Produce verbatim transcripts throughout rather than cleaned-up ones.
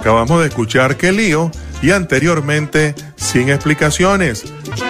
Acabamos de escuchar Qué lío y anteriormente Sin explicaciones.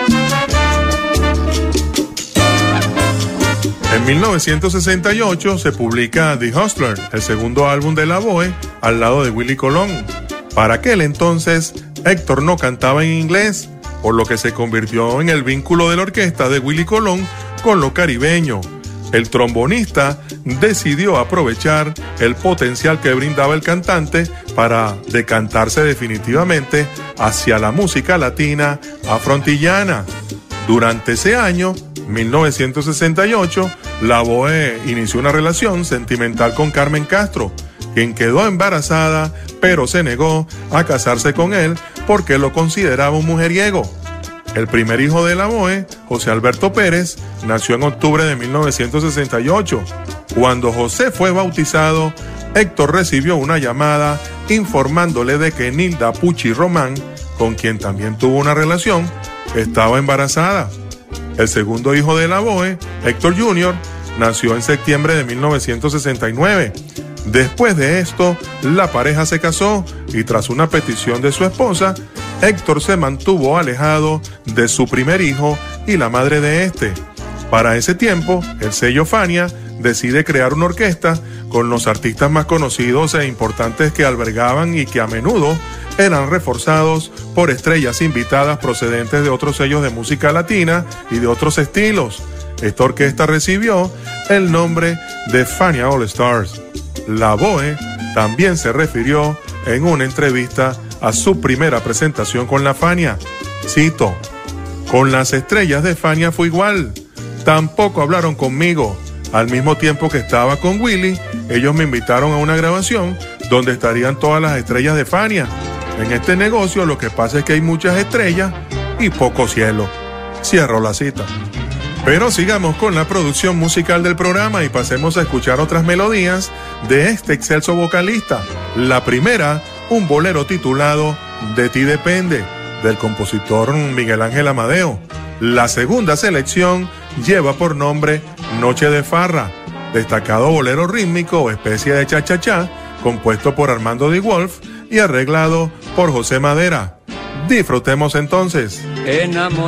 En mil novecientos sesenta y ocho se publica The Hustler, el segundo álbum de La Boe, al lado de Willie Colón. Para aquel entonces, Héctor no cantaba en inglés, por lo que se convirtió en el vínculo de la orquesta de Willie Colón con lo caribeño. El trombonista decidió aprovechar el potencial que brindaba el cantante para decantarse definitivamente hacia la música latina afroantillana. Durante ese año, mil novecientos sesenta y ocho, La Boe inició una relación sentimental con Carmen Castro, quien quedó embarazada, pero se negó a casarse con él porque lo consideraba un mujeriego. El primer hijo de La Boe, José Alberto Pérez, nació en octubre de mil novecientos sesenta y ocho. Cuando José fue bautizado, Héctor recibió una llamada informándole de que Nilda Pucci Román, con quien también tuvo una relación, estaba embarazada. El segundo hijo de La Boe, Héctor junior, nació en septiembre de mil novecientos sesenta y nueve. Después de esto, la pareja se casó y tras una petición de su esposa, Héctor se mantuvo alejado de su primer hijo y la madre de este. Para ese tiempo, el sello Fania decide crear una orquesta con los artistas más conocidos e importantes que albergaban y que a menudo eran reforzados por estrellas invitadas procedentes de otros sellos de música latina y de otros estilos. Esta orquesta recibió el nombre de Fania All Stars. La Boe también se refirió en una entrevista a su primera presentación con la Fania. Cito: con las estrellas de Fania fue igual. Tampoco hablaron conmigo. Al mismo tiempo que estaba con Willie, ellos me invitaron a una grabación donde estarían todas las estrellas de Fania. En este negocio lo que pasa es que hay muchas estrellas y poco cielo. Cierro la cita. Pero sigamos con la producción musical del programa y pasemos a escuchar otras melodías de este excelso vocalista. La primera, un bolero titulado De ti depende, del compositor Miguel Ángel Amadeo. La segunda selección lleva por nombre Noche de Farra, destacado bolero rítmico o especie de cha-cha-cha, compuesto por Armando Di Wolf y arreglado por José Madera. Disfrutemos entonces. Enamor